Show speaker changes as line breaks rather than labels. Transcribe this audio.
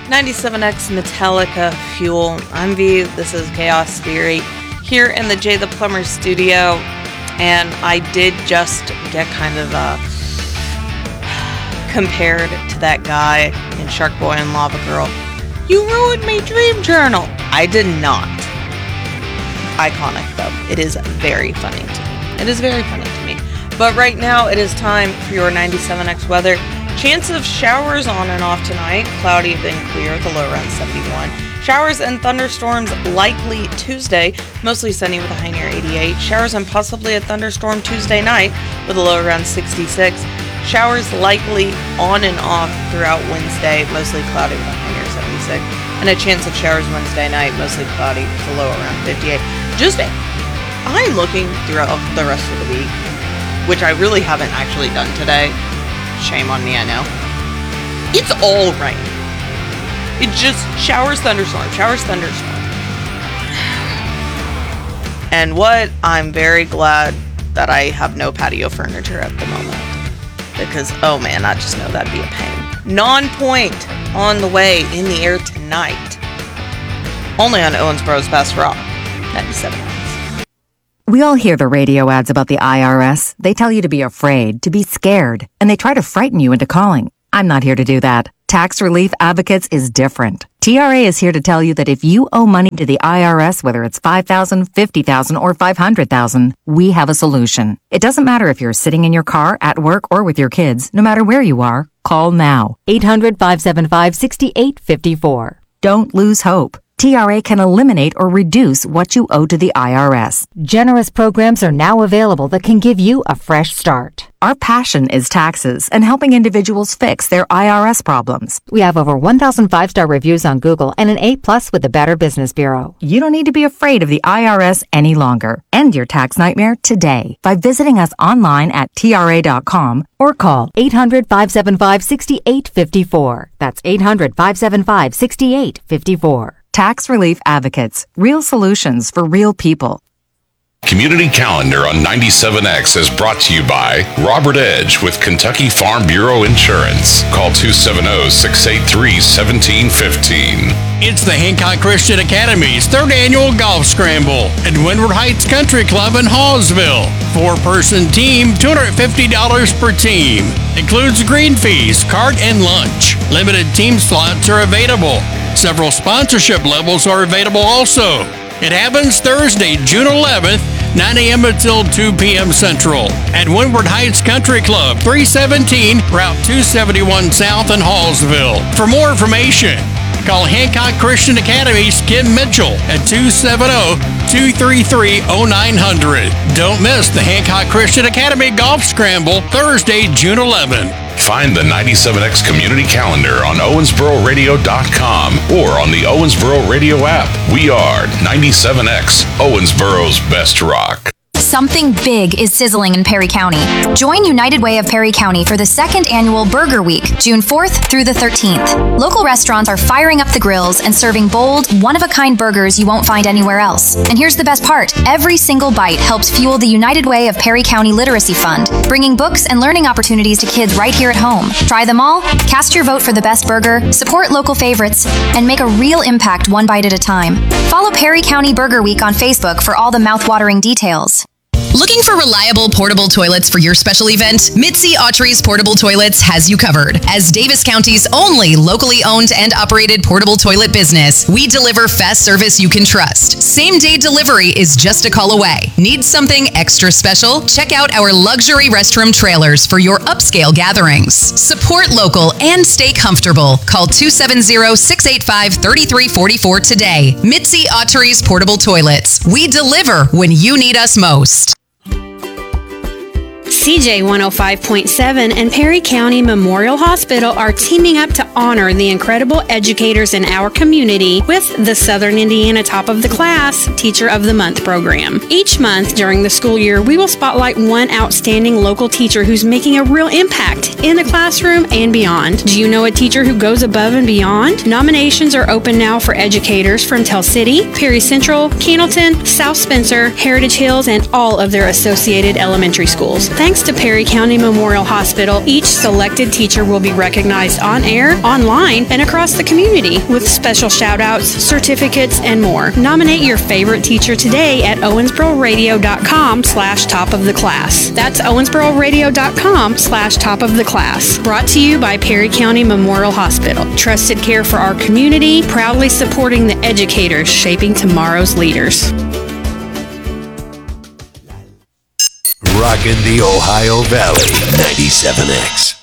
97X Metallica Fuel. I'm V. This is Chaos Theory here in the Jay the Plumber studio. And I did just get kind of compared to that guy in Shark Boy and Lava Girl. You ruined my dream journal. I did not. Iconic though. It is very funny to me. It is very funny to me. But right now it is time for your 97X weather. Chance of showers on and off tonight. Cloudy then clear with a low around 71. Showers and thunderstorms likely Tuesday. Mostly sunny with a high near 88. Showers and possibly a thunderstorm Tuesday night with a low around 66. Showers likely on and off throughout Wednesday. Mostly cloudy with a high near 76. And a chance of showers Wednesday night. Mostly cloudy with a low around 58. I'm looking throughout the rest of the week, which I really haven't actually done today. Shame on me, I know. It's all rain. It's just showers, thunderstorms, showers, thunderstorms. And what? I'm very glad that I have no patio furniture at the moment. Because, oh man, I just know that'd be a pain. Non-point on the way in the air tonight. Only on Owensboro's Best Rock. 97.
We all hear the radio ads about the IRS. They tell you to be afraid, to be scared, and they try to frighten you into calling. I'm not here to do that. Tax Relief Advocates is different. TRA is here to tell you that if you owe money to the IRS, whether it's $5,000, $50,000, or $500,000, we have a solution. It doesn't matter if you're sitting in your car, at work, or with your kids. No matter where you are, call now. 800-575-6854. Don't lose hope. TRA can eliminate or reduce what you owe to the IRS. Generous programs are now available that can give you a fresh start. Our passion is taxes and helping individuals fix their IRS problems. We have over 1,000 5-star reviews on Google and an A+ with the Better Business Bureau. You don't need to be afraid of the IRS any longer. End your tax nightmare today by visiting us online at TRA.com or call 800-575-6854. That's 800-575-6854. Tax Relief Advocates. Real solutions for real people.
Community Calendar on 97X is brought to you by Robert Edge with Kentucky Farm Bureau Insurance. Call 270-683-1715.
It's the Hancock Christian Academy's third annual golf scramble at Windward Heights Country Club in Hallsville. 4-person team, $250 per team. Includes green fees, cart, and lunch. Limited team slots are available. Several sponsorship levels are available also. It happens Thursday, June 11th, 9 a.m. until 2 p.m. Central at Windward Heights Country Club, 317 Route 271 South in Hallsville. For more information, call Hancock Christian Academy's Kim Mitchell at 270-233-0900. Don't miss the Hancock Christian Academy Golf Scramble, Thursday, June 11th.
Find the 97X Community Calendar on OwensboroRadio.com or on the Owensboro Radio app. We are 97X, Owensboro's best rock.
Something big is sizzling in Perry County. Join United Way of Perry County for the second annual Burger Week, June 4th through the 13th. Local restaurants are firing up the grills and serving bold, one-of-a-kind burgers you won't find anywhere else. And here's the best part. Every single bite helps fuel the United Way of Perry County Literacy Fund, bringing books and learning opportunities to kids right here at home. Try them all, cast your vote for the best burger, support local favorites, and make a real impact one bite at a time. Follow Perry County Burger Week on Facebook for all the mouth-watering details.
Looking for reliable portable toilets for your special event? Mitzi Autry's Portable Toilets has you covered. As Davis County's only locally owned and operated portable toilet business, we deliver fast service you can trust. Same-day delivery is just a call away. Need something extra special? Check out our luxury restroom trailers for your upscale gatherings. Support local and stay comfortable. Call 270-685-3344 today. Mitzi Autry's Portable Toilets. We deliver when you need us most.
CJ 105.7 and Perry County Memorial Hospital are teaming up to honor the incredible educators in our community with the Southern Indiana Top of the Class Teacher of the Month program. Each month during the school year, we will spotlight one outstanding local teacher who's making a real impact in the classroom and beyond. Do you know a teacher who goes above and beyond? Nominations are open now for educators from Tell City, Perry Central, Cannleton, South Spencer, Heritage Hills, and all of their associated elementary schools. Thanks Thanks to Perry County Memorial Hospital, each selected teacher will be recognized on air, online, and across the community with special shout-outs, certificates, and more. Nominate your favorite teacher today at owensbororadio.com/top-of-the-class. That's owensbororadio.com/top-of-the-class. Brought to you by Perry County Memorial Hospital. Trusted care for our community, proudly supporting the educators shaping tomorrow's leaders.
Rockin' the Ohio Valley, 97X.